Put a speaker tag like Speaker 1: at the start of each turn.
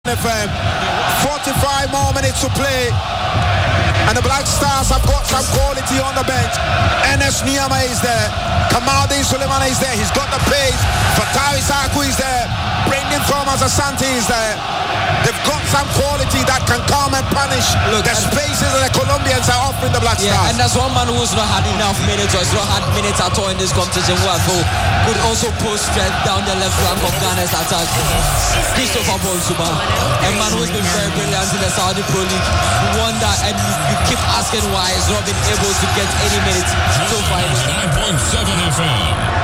Speaker 1: FM. 45 more minutes to play, and the Black Stars have got some quality on the bench. Enes Niyama is there, Kamaldeen Sulemana is there, he's got the pace. Fatawi Saku is there, Brendan Thomas Asante is there. They've got some quality that can come and punish the spaces that the Colombians are offering the Black Stars.
Speaker 2: Yeah, and there's one man who's not had enough minutes, or has not had minutes at all in this competition, who I thought could also post strength down the left flank of Ghana's attack. Christopher Bonsuba, a man who's been very brilliant in the Saudi Pro League. You wonder, and you keep asking why he's not been able to get any minutes so far.
Speaker 3: 9.7 FM.